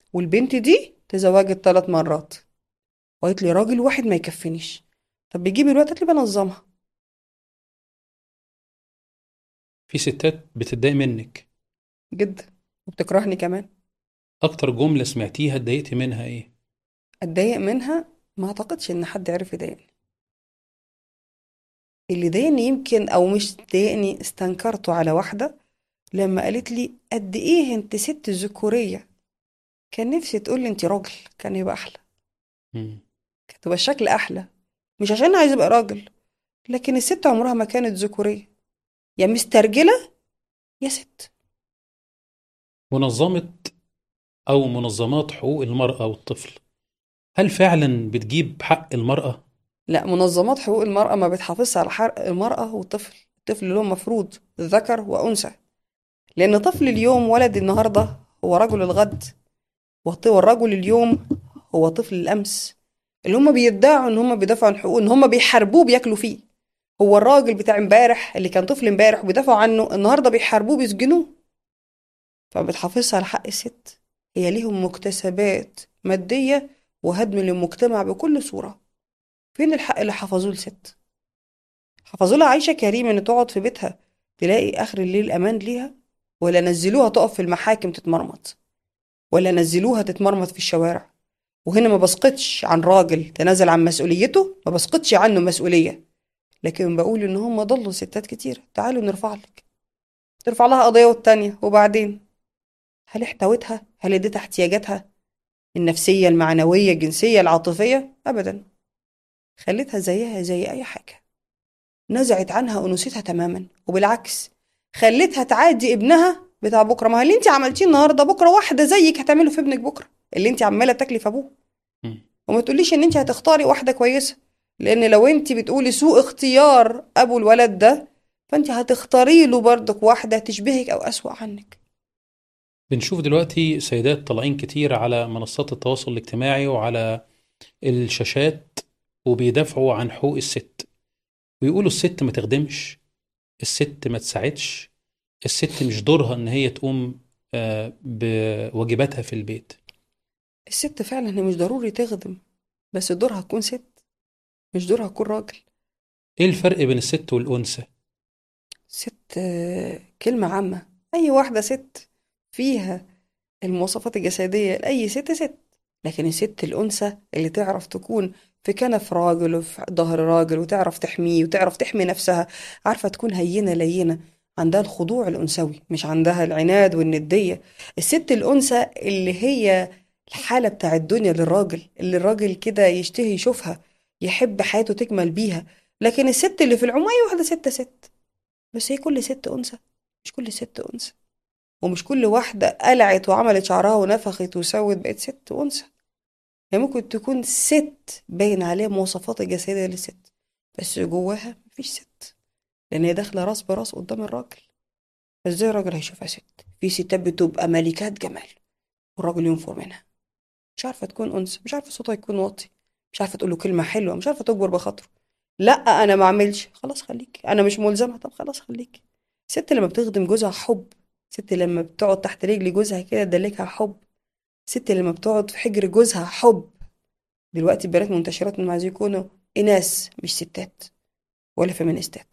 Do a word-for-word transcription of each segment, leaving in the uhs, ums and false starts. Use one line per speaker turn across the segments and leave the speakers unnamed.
والبنت دي تزوجت ثلاث مرات. وقالت لي راجل واحد ما يكفينيش. طب بيجيب الوقت؟ قالت لي بنظمها.
في ستات بتتضايق منك.
جدا. وبتكرهني كمان.
اكتر جملة سمعتيها اتضايقتي منها ايه؟
اتضايق منها؟ ما اعتقدش ان حد عرف يضايقني. اللي ضايقني يمكن او مش ضايقني استنكرته على واحدة لما قالت لي قد ايه انت ست ذكورية. كان نفسي تقول لي انت راجل، كان يبقى احلى.
مم.
كانت تبقى الشكل احلى. مش عشان عايز ابقى راجل، لكن الست عمرها ما كانت ذكورية. يا مسترجلة يا ست.
منظمة او منظمات حقوق المرأة والطفل، هل فعلا بتجيب حق المرأة؟
لا، منظمات حقوق المرأة ما بتحافظش على حق المرأة والطفل. الطفل له مفروض ذكر وأنثى. لأن طفل اليوم ولد النهاردة هو رجل الغد، والط- والرجل اليوم هو طفل الأمس. اللي هم بيدعوا إن هم بيدافعوا عن حقوق، إن هم بيحاربوه بياكلوا فيه. هو الراجل بتاع امبارح اللي كان طفل امبارح وبيدافعوا عنه النهاردة بيحاربوه بيسجنوه. فما بتحافظش على حق الست. هي ليهم مكتسبات مادية وهدم للمجتمع بكل صورة. فين الحق اللي حفظوه لست؟ حفظوا لها عيشة كريمة إن تقعد في بيتها تلاقي آخر الليل أمان ليها؟ ولا نزلوها تقف في المحاكم تتمرمط؟ ولا نزلوها تتمرمط في الشوارع؟ وهنا ما بسقطش عن راجل تنازل عن مسؤوليته، ما بسقطش عنه مسؤولية. لكن بقول إن هم ضلوا ستات كتير. تعالوا نرفع لك، ترفع لها قضية والتانية، وبعدين هل احتوتها؟ هل اديتها احتياجاتها النفسية الجنسية الجنسية العاطفية؟ أبدا. خليتها زيها زي أي حاجة. نزعت عنها أنوثتها تماما، وبالعكس خلتها تعادي ابنها بتاع بكرة. ما هو اللي انت عملتيه النهارده بكرة واحدة زيك هتعمله في ابنك بكرة، اللي انت عمالة تاكلي في أبوه.
مم.
وما تقوليش ان انت هتختاري واحدة كويسة، لأن لو انت بتقولي سوء اختيار أبو الولد ده، فانت هتختاري له برضك واحدة تشبهك أو أسوأ عنك.
بنشوف دلوقتي سيدات طالعين كتير على منصات التواصل الاجتماعي وعلى الشاشات، وبيدافعوا عن حقوق الست، ويقولوا الست ما تخدمش، الست ما تساعدش، الست مش دورها ان هي تقوم آه، بواجباتها في البيت.
الست فعلا هي مش ضروري تخدم، بس دورها تكون ست، مش دورها تكون راجل.
ايه الفرق بين الست والأنثى؟
ست آه، كلمة عامة. أي واحدة ست فيها المواصفات الجسدية لأي ست ست. لكن الست الأنثى اللي تعرف تكون في كنف راجل وفي ظهر راجل، وتعرف تحميه وتعرف تحمي نفسها. عارفة تكون هينة لينة. عندها الخضوع الأنثوي، مش عندها العناد والندية. الست الأنثى اللي هي الحالة بتاع الدنيا للراجل، اللي الراجل كده يشتهي يشوفها، يحب حياته تكمل بيها. لكن الست اللي في العموم أي واحدة ست ست. بس هي كل ست أنثى؟ مش كل ست أنثى. ومش كل واحدة قلعت وعملت شعرها ونفخت وسوت بقت ست وأنثى. هي ممكن تكون ست باين عليها مواصفات الجسدية للست، بس جواها مفيش ست. لأن هي داخلة راس براس قدام الراجل. ازاي الراجل هيشوفها ست؟ في ستات بتبقى ملكات جمال والراجل ينفر منها. مش عارفة تكون أنثى، مش عارفة صوتها يكون واطي، مش عارفة تقول له كلمة حلوة، مش عارفة تجبر بخاطره. لا أنا ما أعملش، خلاص خليك، أنا مش ملزمة، طب خلاص خليك. ست لما بتخدم جوزها حب. ست لما بتقعد تحت رجل جوزها كده تدلكها حب. ست لما بتقعد في حجر جوزها حب. دلوقتي البنات منتشرات انهم عايزين يكونوا اناث مش ستات ولا فيمينيستات.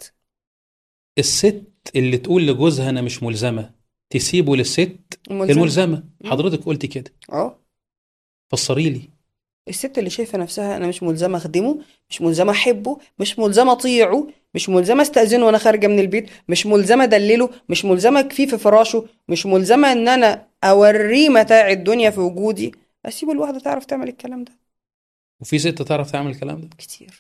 الست اللي تقول لجوزها انا مش ملزمة تسيبه للست
ملزمة.
الملزمة،
مم.
حضرتك قلتي كده،
اه.
فسري لي.
الست اللي شايفة نفسها انا مش ملزمة اخدمه، مش ملزمة احبه، مش ملزمة اطيعه، مش ملزمة استأذنه وانا خارجة من البيت، مش ملزمة ادلله، مش ملزمة اكفيه في فراشه، مش ملزمة ان انا اوريه متاع الدنيا في وجودي. اسيب الواحدة تعرف تعمل الكلام ده.
وفي ست تعرف تعمل الكلام ده؟
كتير.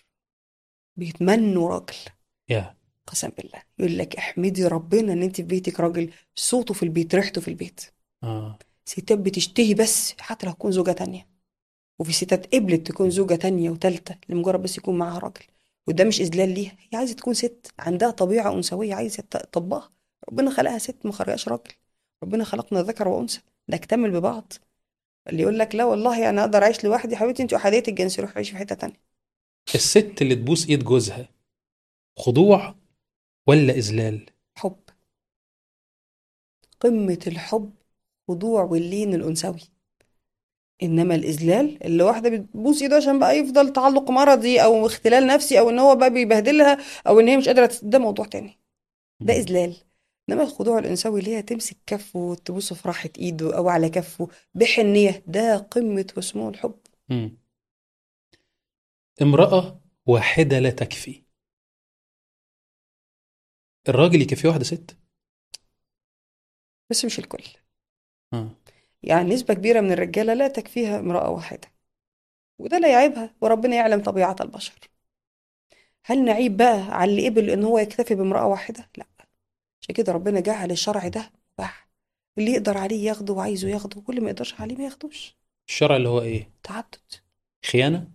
بيتمنوا راجل.
يا
قسم بالله يقول لك احمدي ربنا ان انت في بيتك راجل، صوته في البيت ريحته في البيت.
اه.
ستات بتشتهي بس حتى لو تكون زوجة تانية. وفي ستات قبلت تكون زوجة تانية وتالتة لمجرد بس يكون معاها راجل. وده مش إذلال ليها، هي عايزة تكون ست عندها طبيعة أنثوية عايزة تطبقها. ربنا خلقها ست ما خلقهاش راجل. ربنا خلقنا ذكر وأنثى نكتمل ببعض. اللي يقول لك لا والله أنا أقدر أعيش لوحدي، يا حبيبتي أنت أحادية الجنس، روح عيشي في حتة تانية.
الست اللي تبوس ايد جوزها خضوع ولا اذلال؟
حب. قمة الحب. خضوع واللين الأنثوي. انما الاذلال اللي واحده بتبوس ايده عشان بقى يفضل تعلق مرضي او اختلال نفسي او ان هو بقى بيبهدلها او ان هي مش قادره تت- ده موضوع تاني. ده
مم.
اذلال. انما الخضوع الانثوي اللي هي تمسك كفه وتبوسه في راحه ايده او على كفه بحنيه، ده قمه وسمو الحب.
مم. امرأة واحدة لا تكفي. الراجل يكفيه واحدة ست؟
بس مش الكل.
آه.
يعني نسبه كبيره من الرجاله لا تكفيها امراه واحده، وده لا يعيبها، وربنا يعلم طبيعه البشر. هل نعيب بقى على اللي قبل ان هو يكتفي بامراه واحده؟ لا. عشان كده ربنا جعل الشرع ده مباح، اللي يقدر عليه ياخده وعايزه ياخده، واللي ما يقدرش عليه ما ياخدوش.
الشرع اللي هو ايه؟
تعدد.
خيانة؟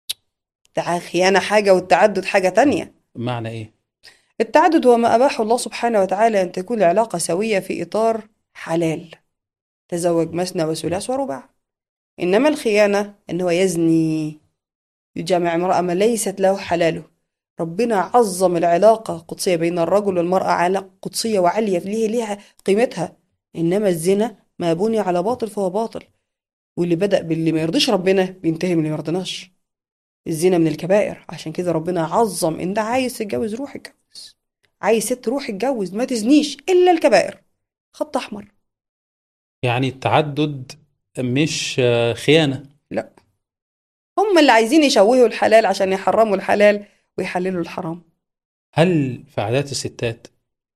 تع- خيانة حاجة والتعدد حاجة تانية.
معنى ايه؟
التعدد هو ما أباحه الله سبحانه وتعالى أن تكون العلاقة سوية في إطار حلال، تزوج مثنى وثلاث ورباع. إنما الخيانة إن هو يزني، يجامع امرأة ما ليست له حلاله. ربنا عظم العلاقة قدسية بين الرجل والمرأة، علاقة قدسية وعالية ليه ليها قيمتها. إنما الزنا ما بني على باطل فهو باطل، واللي بدأ باللي ما يرضيش ربنا بينتهي من اللي ما يرضناش. الزنا من الكبائر، عشان كده ربنا عظم. انت عايز تتجوز روح اتجوز، عايز ست روح اتجوز، ما تزنيش الا الكبائر. خط احمر.
يعني التعدد مش آه، خيانة؟
لا، هم اللي عايزين يشوهوا الحلال عشان يحرموا الحلال ويحللوا الحرام.
هل في عادات الستات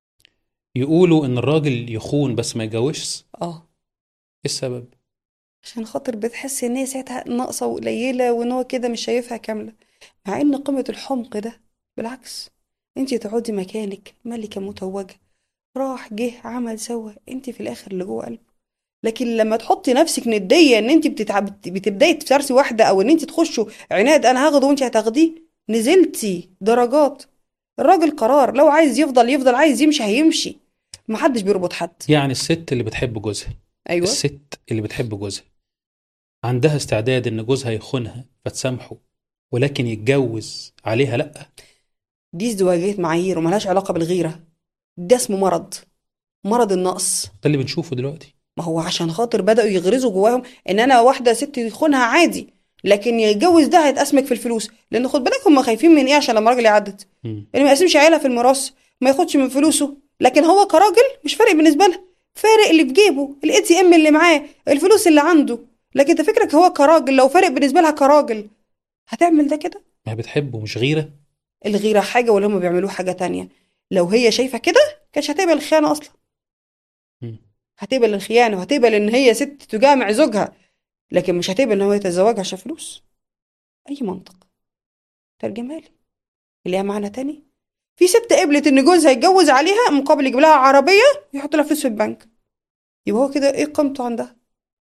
يقولوا ان الراجل يخون بس ما يتجوزش؟
اه.
ايه السبب؟
عشان خاطر بتحس ان هي ساعتها ناقصه وقليله وان هو كده مش شايفها كامله، مع ان قمه الحمق ده بالعكس. انتي تقعدي مكانك ملكه متوجه، راح جه عمل سوى، انتي في الاخر اللي جوه قلبه. لكن لما تحطي نفسك ندية ان انت بتتعب بتبداي تفرسي واحده، او ان انت تخشوا عناد انا هاخده وانت هتاخديه، نزلتي درجات. الراجل قرار، لو عايز يفضل يفضل، عايز يمشي هيمشي. محدش بيربط حد.
يعني الست اللي بتحب جوزها،
ايوه.
الست اللي بتحب جوزها عندها استعداد ان جوزها يخونها فتسامحه، ولكن يتجوز عليها لا؟
دي ازدواجية معايير وملهاش علاقه بالغيره. ده اسمه مرض، مرض النقص.
ده اللي بنشوفه دلوقتي.
ما هو عشان خاطر بدأوا يغرزوا جواهم ان انا واحده ست يخونها عادي، لكن يتجوز ده هيتقسمك في الفلوس. لان خد بالك هم خايفين من ايه عشان لما راجل يعدد،
مم.
اللي ما يقسمش عيالها في الميراث، ما ياخدش من فلوسه. لكن هو كراجل مش فارق بالنسبه لها، فارق اللي في جيبه، الاي تي ام اللي معاه، الفلوس اللي عنده. لكن انت فكرك هو كراجل لو فارق بالنسبه لها كراجل هتعمل ده كده؟
ما هي بتحبه مش غيرة.
الغيره حاجه واللي هم بيعملوه حاجه تانية. لو هي شايفه كده كانش هتقبل الخيانه اصلا.
مم.
هتقبل الخيانه وهتقبل ان هي ست تجامع زوجها، لكن مش هتقبل ان هو يتزوجها عشان فلوس. اي منطق؟ ترجمها لي اللي هي معنى تاني. في ست قبلت ان جوزها يتجوز عليها مقابل يجيب لها عربيه ويحط لها فلوس في البنك، يبقى هو كده ايه قيمته عندها؟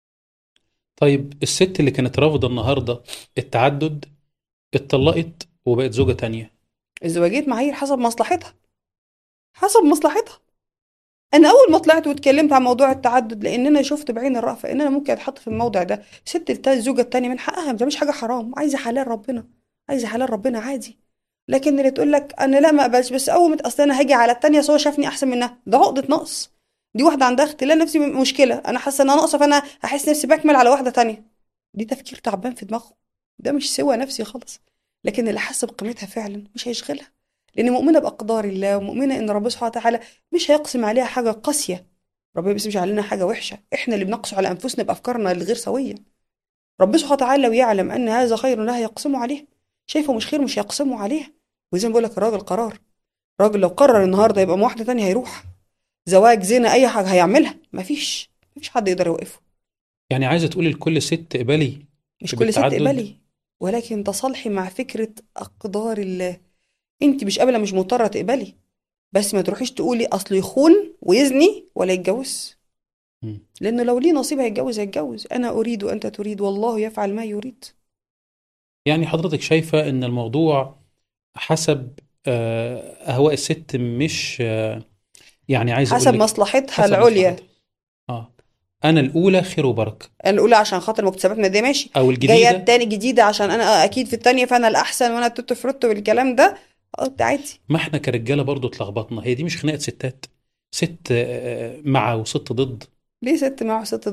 طيب الست اللي كانت رافضة النهاردة التعدد اتطلقت وبقت زوجة تانية.
الزواجية معايير حسب مصلحتها، حسب مصلحتها. انا اول ما طلعت واتكلمت عن موضوع التعدد لان انا شفت بعين الرأفة ان انا ممكن اتحط في الموضع ده. ست التا- الزوجه التانية من حقها، ده مش حاجه حرام، عايزه حلال ربنا، عايزه حلال ربنا عادي. لكن اللي تقول لك انا لا ما اقبلش، بس اول ما اصل انا هاجي على التانية سو شافني احسن منها، ده عقده نقص. دي واحده عندها اختلال نفسي، مشكله، انا حاسه ان انا ناقصه فانا هحس نفسي بكمل على واحده تانية. دي تفكير تعبان في دماغه، ده مش سوى نفسي خالص. لكن اللي حس بقيمتها فعلا مش هيشغلها، لان مؤمنه باقدار الله ومؤمنه ان ربنا سبحانه وتعالى مش هيقسم عليها حاجه قاسيه. ربنا بس مش علينا حاجه وحشه، احنا اللي بنقسو على انفسنا بافكارنا الغير سويه. ربنا سبحانه وتعالى لو يعلم ان هذا خير لا هيقسمه عليه، شايفه مش خير مش هيقسمه عليه. وزي ما بقول لك الراجل قرار، الراجل لو قرر النهارده يبقى مع واحده تانية هيروح. زواج زنا اي حاجه هيعملها، مفيش مفيش حد يقدر يوقفه.
يعني عايزة تقولي لكل ست اقبلي
مش كل ست
بالتعدد؟
اقبلي، ولكن تصالحي مع فكره اقدار الله. انت مش قابله مش مضطره تقبلي، بس ما تروحيش تقولي اصل يخون ويزني ولا يتجوز.
مم.
لانه لو ليه نصيب هيتجوز هيتجوز، انا اريد وانت تريد والله يفعل ما يريد.
يعني حضرتك شايفة ان الموضوع حسب آه، أهواء الست، مش آه، يعني عايز أقول
حسب
لك
مصلحتها
حسب
العليا.
مصلحتها. آه أنا الأولى خير وبركة،
انا الاولى عشان خاطر مكتسباتنا دي ماشي،
أو
جايه
الجديدة.
التاني جديده عشان انا اكيد في التانية فانا الاحسن وانا التوت فروت والكلام ده. اه ده عادي.
ما احنا كرجالة برضو اتلخبطنا، هي دي مش خناقة ستات، ست آه، مع وست ضد.
ليه ست مع وست ضد؟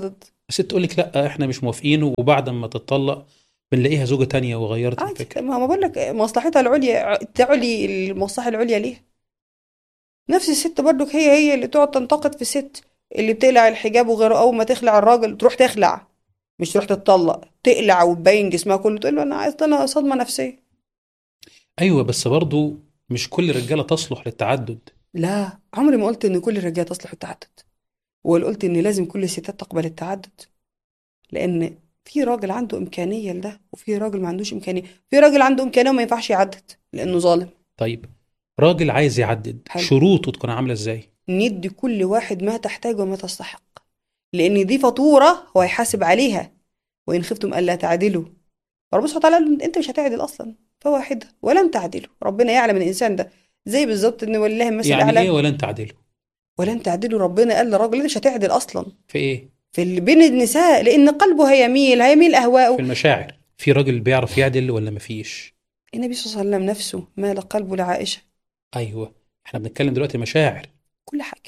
الست تقول لك لا احنا مش موافقين، وبعد ما تتطلق بنلاقيها زوجة تانية وغيرت
عادي،
الفكرة.
ما ما بقول لك مصلحتها العليا تعلي المصلحة العليا ليها. نفس الست برضك هي هي اللي تقعد تنتقد في الست اللي بتقلع الحجاب وغيره، اول ما تخلع الراجل تروح تخلع، مش تروح تتطلق، تقلع وتبين جسمها كله، تقول له انا عايز، انا صدمة نفسية.
ايوه بس برضو مش كل الرجالة تصلح للتعدد.
لا، عمري ما قلت ان كل الرجاله تصلح التعدد، ولا قلت ان لازم كل الستات تقبل التعدد، لان في راجل عنده امكانيه لده وفي راجل ما عندوش امكانيه. في راجل عنده امكانيه وما ينفعش يعدد لانه ظالم.
طيب راجل عايز يعدد
حلو،
شروطه تكون عاملة ازاي؟
ندي كل واحد ما تحتاج وما تستحق، لان دي فاتوره هو هيحاسب عليها. وان خفتم الا تعدلوا، فربنا سبحانه وتعالى قال له انت مش هتعدل اصلا، فواحده ولن تعدلوا، ربنا يعلم الانسان ده. زي بالظبط ان ولله المثل
يعني ايه
الاعلى.
ولن تعدلوا؟
ولن تعدلوا، ربنا قال للراجل انت مش هتعدل اصلا
في ايه؟
في اللي بين النساء، لان قلبه هيميل هيميل
في
اهواءه.
المشاعر في راجل بيعرف يعدل ولا مفيش؟
النبي صلى الله عليه وسلم نفسه مال قلبه لعائشه.
ايوه، احنا بنتكلم دلوقتي مشاعر.
كل حاجه.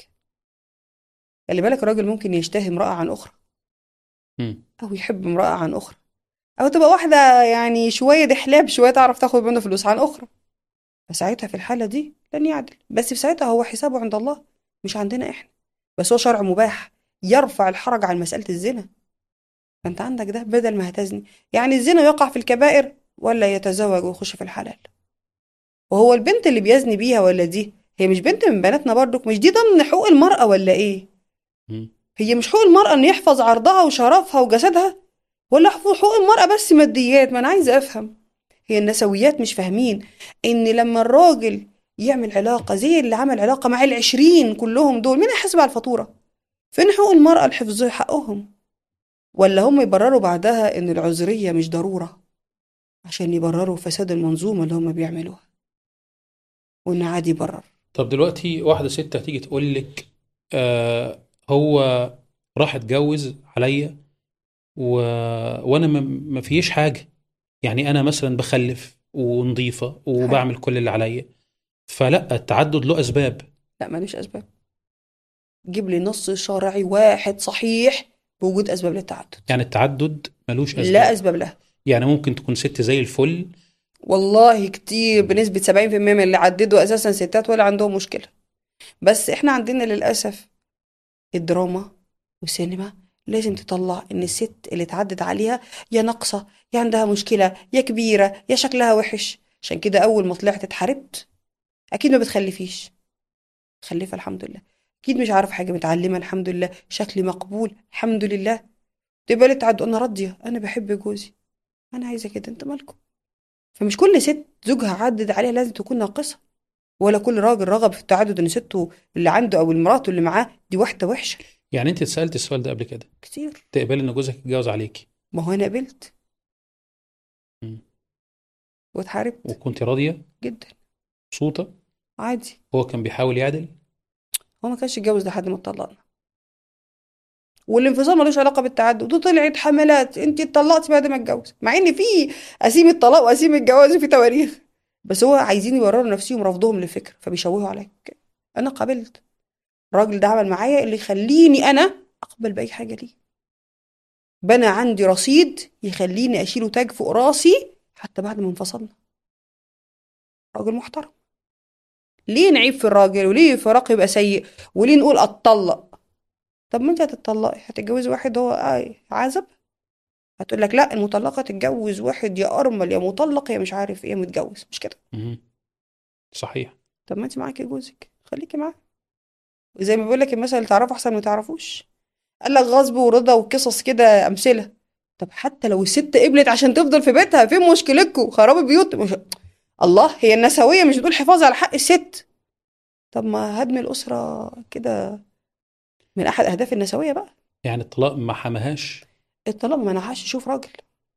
خلي بالك الراجل ممكن يشتهي امراه عن اخرى،
مم.
او يحب امراه عن اخرى، او تبقى واحده يعني شويه دحلاب شويه تعرف تاخد منه فلوس عن اخرى، فساعتها في الحاله دي لن يعدل. بس في ساعتها هو حسابه عند الله مش عندنا احنا. بس هو شرع مباح يرفع الحرج عن مساله الزنا. فانت عندك ده بدل ما هتزني، يعني الزنا يقع في الكبائر ولا يتزوج ويخش في الحلال. وهو البنت اللي بيزني بيها ولا دي هي مش بنت من بناتنا برضك؟ مش دي ضمن حقوق المرأة ولا ايه؟
مم.
هي مش حقوق المرأة ان يحفظ عرضها وشرفها وجسدها؟ ولا حقوق المرأة بس ماديات؟ ما انا عايزة افهم. هي النسويات مش فاهمين ان لما الراجل يعمل علاقة زي اللي عمل علاقة مع العشرين كلهم دول، مين هيحاسب على الفاتورة؟ فين حقوق المرأة الحفظ حقهم؟ ولا هم يبرروا بعدها ان العذرية مش ضرورة عشان يبرروا فساد المنظومة اللي هم بيعملوها، وان عادي يبرر.
طب دلوقتي واحدة ست هتيجي تقول لك آه هو راح اتجوز عليا و... وانا ما ما فيش حاجة، يعني انا مثلا بخلف ونظيفة
حلو.
وبعمل كل اللي عليا، فلا التعدد له اسباب.
لا، ماليش اسباب. جيب لي نص شرعي واحد صحيح بوجود اسباب للتعدد.
يعني التعدد ملوش
لا
اسباب؟
اسباب لها.
يعني ممكن تكون ست زي الفل.
والله كتير، بنسبة سبعين في المية من اللي عددوا اساسا ستات ولا عندهم مشكلة. بس احنا عندنا للاسف الدراما والسينما لازم تطلع ان الست اللي اتعدد عليها يا ناقصة، يا عندها مشكلة، يا كبيرة، يا شكلها وحش. عشان كده اول ما طلعت اتحاربت. اكيد ما بتخلفيش، خلفة الحمد لله. اكيد مش عارف حاجة، متعلمة الحمد لله، شكلي مقبول الحمد لله. تبقى لي تعد، انا راضيه، انا بحب جوزي، انا عايزه كده، انت مالكم؟ فمش كل ست زوجها عدد عليها لازم تكون ناقصه، ولا كل راجل رغب في التعدد ان سته اللي عنده او مراته اللي معاه دي واحده وحشه.
يعني انت اتسألت السؤال ده قبل كده؟
كتير.
تقبلي ان جوزك يتجوز عليكي؟
ما هو انا قبلت
مم.
واتحاربت
وكنت راضية؟
جدا.
مبسوطة؟
عادي.
هو كان بيحاول يعدل؟
هو ما كانش يتجوز لحد ما اتطلقنا. والانفصال ملوش علاقه بالتعدد، وطلعت حملات انت اتطلقتي بعد ما اتجوز، مع ان في قسيم الطلاق وقسيم الجواز وفي تواريخ. بس هو عايزين يبرروا نفسهم رفضهم للفكره فبيشوهوا عليك. انا قبلت، الراجل ده عمل معايا اللي يخليني انا اقبل باي حاجه ليه. بنى عندي رصيد يخليني اشيله تاج فوق راسي حتى بعد ما انفصلنا. راجل محترم. ليه نعيب في الراجل؟ وليه فراق يبقى سيء؟ وليه نقول اتطلق؟ طب ما انت هتتطلقي هتتجوزي واحد هو آه عازب؟ هتقول لك لا، المطلقه تتجوز واحد يا ارمل يا مطلق يا مش عارف ايه متجوز، مش كده؟
مم. صحيح.
طب ما انت معاكي جوزك خليكي معاه. زي ما بيقول لك المثل اللي تعرفه احسن ما تعرفوش. قال لك غصب ورضا وقصص كده امثله. طب حتى لو الست قبلت عشان تفضل في بيتها، فين مشكلتكم؟ خراب البيوت مش... الله، هي النسويه مش بتقول حفاظ على حق الست؟ طب ما هدم الاسره كده من احد اهداف النسويه بقى.
يعني الطلاق ما حماهاش؟
الطلاق ما منعهاش تشوف راجل.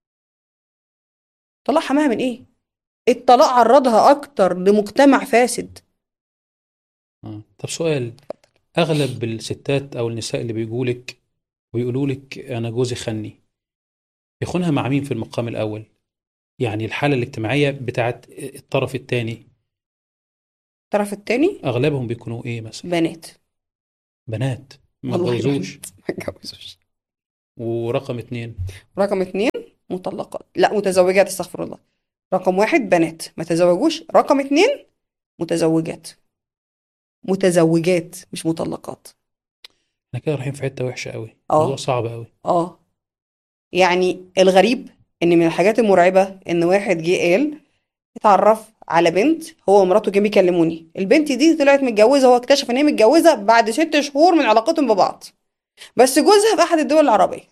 الطلاق حماها من ايه؟ الطلاق عرضها اكتر لمجتمع فاسد.
آه. طب سؤال، اغلب الستات او النساء اللي بيقولك ويقولوا لك انا جوزي خني، يخونها مع مين في المقام الاول؟ يعني الحالة الاجتماعية بتاعت الطرف الثاني
الطرف التاني
اغلبهم بيكونوا ايه مثلا؟
بنات.
بنات ما
والله
اتجوزوش؟
بنات ما اتجوزوش.
ورقم اتنين؟
رقم اتنين مطلقات، لا متزوجات، استغفر الله. رقم واحد بنات ما تزوجوش، رقم اتنين متزوجات. متزوجات مش مطلقات.
احنا كده رايحين في حتة وحشة قوي، موضوع
اه.
صعب قوي.
اه. يعني الغريب ان من الحاجات المرعبة ان واحد جه قال اتعرف على بنت هو ومراته كانوا بيكلموني، البنت دي طلعت متجوزة، هو اكتشف ان هي متجوزة بعد ست شهور من علاقتهم ببعض، بس جوزها في احد الدول العربية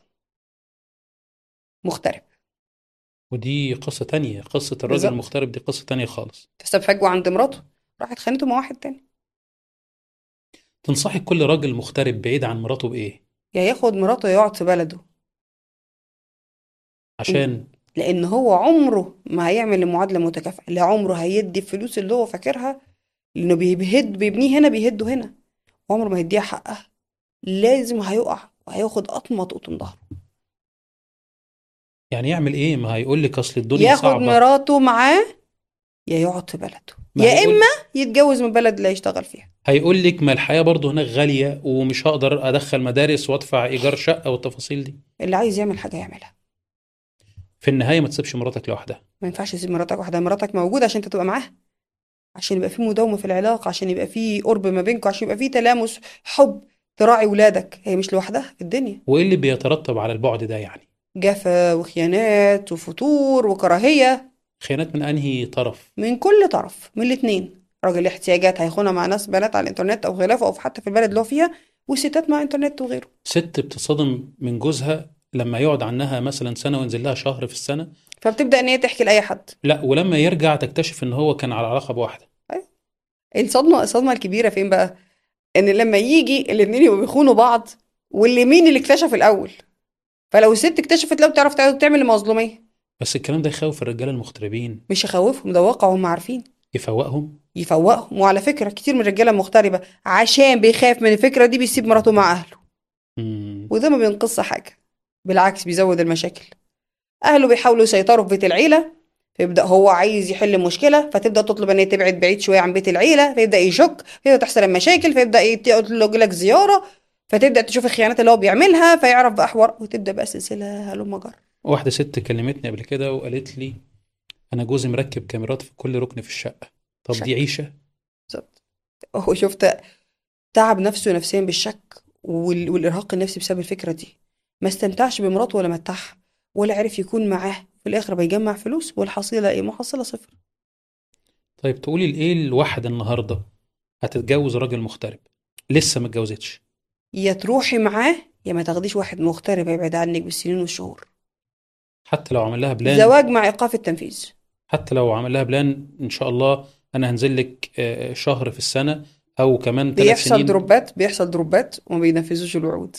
مغترب.
ودي قصة تانية، قصة الراجل
بالظبط.
المغترب دي قصة تانية خالص.
فساب فجوة عند مراته، راحت خانته مع واحد تاني.
تنصحي كل راجل مغترب بعيد عن مراته بإيه؟
يا ياخد مراته يقعد في بلده.
عشان
لان هو عمره ما هيعمل المعادله متكافئه، لا عمره هيدي الفلوس اللي هو فاكرها، لانه بيهد بيبنيه هنا بيهده هنا، عمره ما هيديها حقها. لازم هيقع وهياخد قطمه تقطم ظهره.
يعني يعمل إيه؟ ما هيقول لك أصل الدنيا
ياخد
صعبة.
مراته معاه، يا يقعد في بلده،
ما
يا اما
هيقول
يتجوز من البلد اللي هيشتغل فيها.
هيقول لك ما الحياة برضه هناك غالية، ومش هقدر أدخل مدارس وأدفع إيجار شقة والتفاصيل دي.
اللي عايز يعمل حاجه يعملها.
في النهاية ما تسيبش مراتك لوحدها.
ما ينفعش تسيب مراتك واحده، مراتك موجوده عشان انت تبقى معاها، عشان يبقى في مداومه في العلاقه، عشان يبقى في قرب ما بينكم، عشان يبقى في تلامس حب، تراعي ولادك. هي مش لوحدها في الدنيا.
وإيه اللي بيترتب على البعد ده يعني؟
جفا وخيانات وفتور وكراهية.
خيانات من أنهي طرف؟
من كل طرف، من الاتنين. راجل احتياجات هيخونها مع ناس بنات على الانترنت او خلافه، او حتى في البلد اللي هو فيها، وستات مع انترنت وغيره.
ست بتصطدم من جوزها لما يقعد عنها مثلا سنة وينزل لها شهر في السنة.
فبتبدأ ان هي تحكي لأي حد.
لا، ولما يرجع تكتشف إن هو كان على علاقة بواحدة.
أيوة. الصدمة الصدمة الكبيرة فين بقى؟ ان لما يجي الاتنين يبقوا بيخونوا بعض، واللي مين اللي اكتشف الاول. فلو الست اكتشفت، لو بتعرف تعمل مظلومية.
بس الكلام ده يخوف الرجالة المغتربين.
مش يخوفهم، ده واقع هم عارفين.
يفوقهم.
يفوقهم. وعلى فكرة كتير من الرجالة المغتربة عشان بيخاف من الفكرة دي بيسيب مراته مع اهله.
مم.
وده ما بينقص حاجة، بالعكس بيزود المشاكل. أهله بيحاولوا يسيطروا في بيت العيلة، فيبدأ هو عايز يحل مشكلة، فتبدأ تطلب إن هي تبعد بعيد شوية عن بيت العيلة، فيبدأ يشك، فيبدأ تحصل المشاكل، فيبدأ يطلق لك زيارة، فتبدأ تشوف الخيانات اللي هو بيعملها، فيعرف بقى حوار، وتبدأ بقى سلسلة هلم جر.
واحدة ست كلمتني قبل كده وقالت لي أنا جوزي مركب كاميرات في كل ركن في الشقة. طب دي
شك.
عيشة؟
بالظبط. هو شفت تعب نفسه نفسيا بالشك وال... والإرهاق النفسي بسبب الفكرة دي. ما استمتعش بمراته ولا متعها، ولا عرف يكون معاه، في الآخر بيجمع فلوس والحصيلة إيه؟ محصلة صفر.
طيب تقولي لإيه الواحدة النهاردة هتتجوز راجل مغترب لسه ما اتجوزتش؟
يا تروحي معاه، يا ما تاخديش واحد مغترب يبعد عنك بالسنين والشهور.
حتى لو عمل لها بلان.
زواج مع إيقاف التنفيذ.
حتى لو عمل لها بلان إن شاء الله أنا هنزل لك آه، شهر في السنة أو كمان ثلاث
بيحصل
سنين
دروبات، بيحصل دروبات وما بينفذوش الوعود.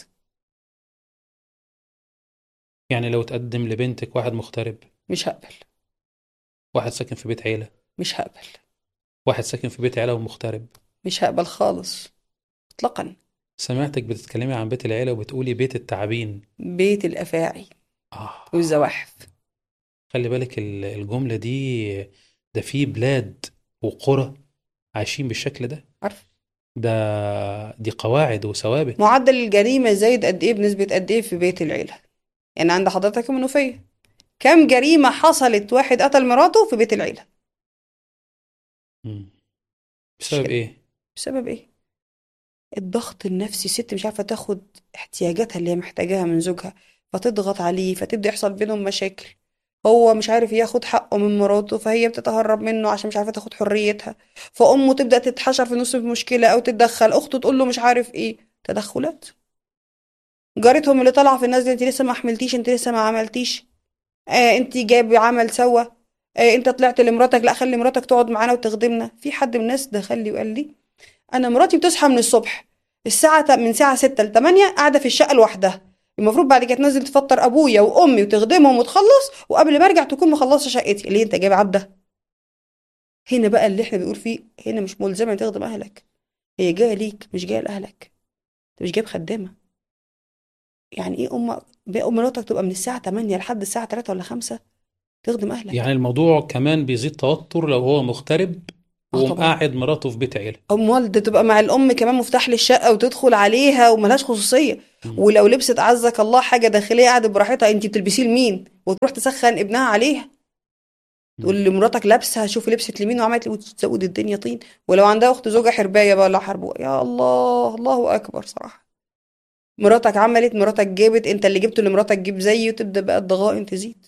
يعني لو تقدم لبنتك واحد مغترب،
مش هقبل.
واحد ساكن في بيت عيلة،
مش هقبل.
واحد ساكن في بيت عيلة ومغترب.
مش هقبل خالص. اطلاقا.
سمعتك بتتكلمي عن بيت العيلة وبتقولي بيت التعابين.
بيت الافاعي
آه.
والزواحف.
خلي بالك ال- الجملة دي، ده في بلاد وقرى عايشين بالشكل ده.
عارف.
ده دي قواعد وثوابت.
معدل الجريمة زايد قد ايه، بنسبة قد ايه في بيت العيلة؟ يعني عند حضرتك المنوفية كم جريمة حصلت واحد قتل مراته في بيت العيلة؟
مم.
ش-
بسبب ايه؟
بسبب ايه؟ الضغط النفسي. ست مش عارفة تاخد احتياجاتها اللي هي محتاجاها من زوجها، فتضغط عليه، فتبدأ يحصل بينهم مشاكل. هو مش عارف ياخد حقه من مراته، فهي بتتهرب منه عشان مش عارفة تاخد حريتها. فأمه تبدأ تتحشر في نص المشكلة أو تتدخل، أخته تقول له مش عارف إيه. تدخلات. جارتهم اللي طالعة في الناس دي، انت لسه ما حملتيش، انت لسه ما عملتيش، آه انت جايب عمل سوا، آه انت طلعت لمراتك، لا خلي مراتك تقعد معانا وتخدمنا. في حد من الناس دخل لي وقال لي انا مراتي بتصحى من الصبح الساعه ت- من ساعه ستة ل تمانية قاعده في الشقه لوحدها، المفروض بعد كده تنزل تفطر ابويا وامي وتخدمهم وتخلص، وقبل ما ارجع تكون مخلصه شقتي. ليه انت جايب عبده؟ هنا بقى اللي احنا بنقول فيه، هنا مش ملزمه تخدم اهلك، هي جايه ليك مش جايه لاهلك. انت مش جايب خدامه. يعني ايه ام بقى مراتك تبقى من الساعه تمانية لحد الساعه تلاتة ولا خمسة تخدم
يعني
اهلك؟
الموضوع كمان بيزيد توتر لو هو مغترب
اه
وقوم
طبعا.
قاعد مراته في بيت عيلة.
امال ده تبقى مع الام كمان مفتاح للشقه وتدخل عليها وملهاش خصوصيه.
مم.
ولو لبست عزك الله حاجه داخليه قاعده براحتها، انت بتلبسيه لمين؟ وتروح تسخن ابنها عليها.
مم.
تقول لمراتك لابسه، شوفي لبست لمين وعملت إيه، وتزود الدنيا طين. ولو عندها اخت زوجها حربايه بقى، لا حربوها، يا الله الله اكبر صراحه. مراتك عملت، مراتك جابت، انت اللي جبته لمراتك جيب زيه، وتبدا بقى الضغائن تزيد.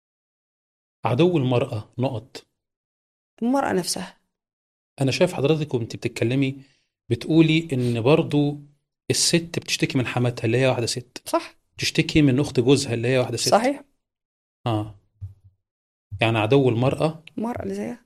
عدو المرأة نقط.
المراه نفسها.
أنا شايف حضرتك وأنت بتتكلمي بتقولي إن برضو الست بتشتكي من حماتها اللي هي واحدة ست،
صح.
تشتكي من أخت جوزها اللي هي واحدة ست.
صحيح.
آه. يعني عدو المرأة.
المراه اللي زيها.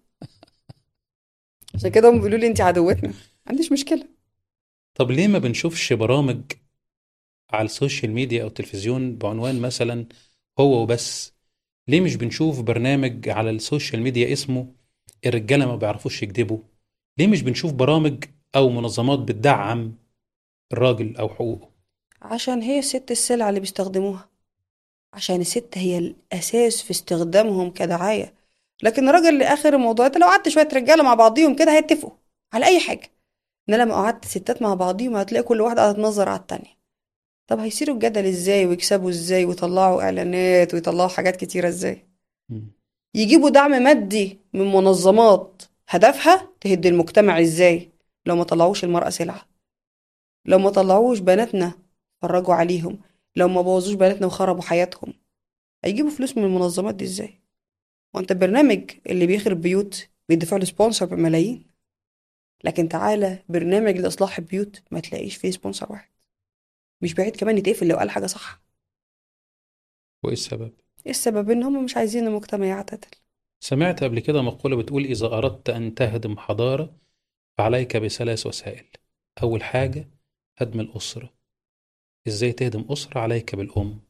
عشان كده هم بيقولوا لي انت عدوتنا، ما عنديش مشكله.
طب ليه ما بنشوفش برامج على السوشيال ميديا أو التلفزيون بعنوان مثلا هو وبس؟ ليه مش بنشوف برنامج على السوشيال ميديا اسمه الرجالة ما بيعرفوش يكذبوا؟ ليه مش بنشوف برامج أو منظمات بتدعم الراجل أو حقوقه؟
عشان هي الست السلعه اللي بيستخدموها. عشان الست هي الاساس في استخدامهم كدعايه. لكن الراجل لاخر الموضوع، انت لو قعدت شويه رجاله مع بعضيهم كده هيتفقوا على اي حاجه. ان لما قعدت ستات مع بعضيهم هتلاقي كل واحده قاعده تنظر على التانية. طب هيصيروا الجدل ازاي ويكسبوا ازاي ويطلعوا اعلانات ويطلعوا حاجات كتيره ازاي؟
مم.
يجيبوا دعم مادي من منظمات هدفها تهد المجتمع ازاي؟ لو ما طلعوش المرأة سلعة. لو ما طلعوش بناتنا فرجوا عليهم. لو ما بوظوش بناتنا وخربوا حياتهم. هيجيبوا فلوس من المنظمات دي ازاي؟ وانت برنامج اللي بيخرب بيوت بيدفع له سبونسر بملايين. لكن تعالى برنامج لإصلاح البيوت ما تلاقيش فيه سبونسر واحد. مش بعيد كمان يتقفل لو قال حاجة صح.
وإيه السبب؟
ايه السبب؟ ان هم مش عايزين المجتمع يعتدل.
سمعت قبل كده مقولة بتقول إذا أردت أن تهدم حضارة فعليك بثلاث وسائل. أول حاجة هدم الأسرة. إزاي تهدم أسرة؟ عليك بالأم.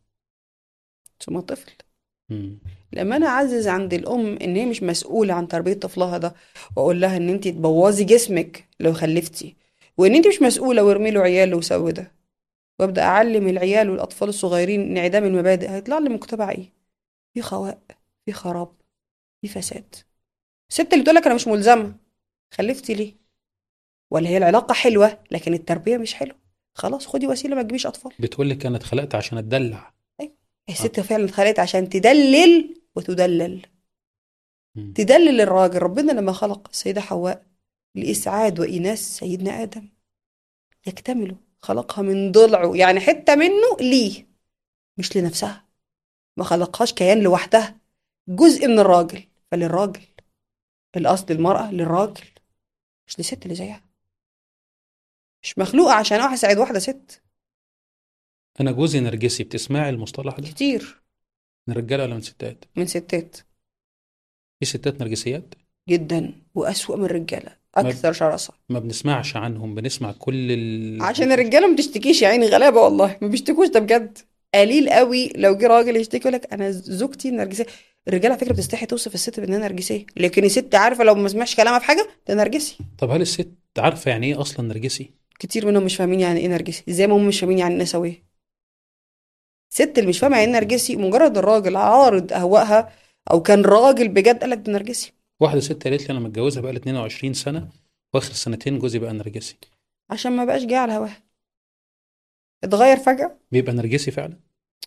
ثم طفل.
مم.
لما انا اعزز عند الام ان هي مش مسؤوله عن تربيه طفلها ده، واقول لها ان انت تبوظي جسمك لو خلفتي، وان انت مش مسؤوله وارمي له عيال وسوي ده، وابدا اعلم العيال والاطفال الصغيرين انعدام المبادئ، هيطلع لي مجتمع ايه؟ في خواء، في خراب، في فساد. الست اللي تقول لك انا مش ملزمه، خلفتي ليه؟ ولا هي العلاقه حلوه لكن التربيه مش حلوه، خلاص خدي وسيله ما تجيبيش اطفال.
بتقول لك أنا اتخلقت عشان أتدلع.
ايوه.
آه.
الست فعلا اتخلقت عشان تدلل وتدلل.
مم.
تدلل الراجل. ربنا لما خلق السيدة حواء لإسعاد وإيناس سيدنا آدم يكتملوا، خلقها من ضلعه، يعني حتة منه ليه، مش لنفسها. ما خلقهاش كيان لوحدها، جزء من الراجل. فللراجل. الأصل المرأة للراجل، مش لست اللي زيها. مش مخلوقة عشان أروح أساعد واحدة ست.
أنا جوزي نرجسي، بتسمعي المصطلح ده؟
كتير.
من رجالة ولا من ستات؟
من ستات.
في ستات نرجسيات؟
جدا، وأسوأ من الرجالة،
ما,
أكثر شراسة.
ما بنسمعش عنهم، بنسمع كل
عشان
ال...
الرجالة ما بتشتكيش يا عيني، غلابة والله ما بيشتكوش، ده بجد. قليل قوي لو جه راجل يشتكي يقول لك انا زوجتي نرجسيه. الرجاله على فكره بتستحي توصف الست بانها نرجسيه، لكن الست عارفه لو ما سمعش كلامها في حاجه ده نرجسي.
طب هل الست عارفة يعني إيه أصلا نرجسي؟
كتير منهم مش فاهمين يعني ايه نرجسي، زي ما هم مش فاهمين يعني ايه نسويه. الست اللي مش فاهمه يعني ايه نرجسي، مجرد الراجل عارض اهوائها او كان راجل بجد قال لك ده نرجسي.
واحدة ست قالت لي أنا متجوزة بقالي اتنين وعشرين سنة وآخر سنتين جوزي بقى نرجسي.
عشان ما بقاش جاي على هواها، اتغير فجاه.
بيبقى نرجسي فعلا؟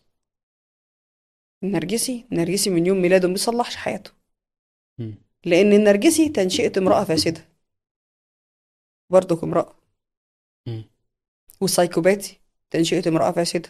النرجسي نرجسي من يوم ميلاده ما بيصلحش حياته.
مم.
لان النرجسي تنشئه امراه فاسده، برضك امراه.
مم.
والسايكوباتي تنشئه امراه فاسده.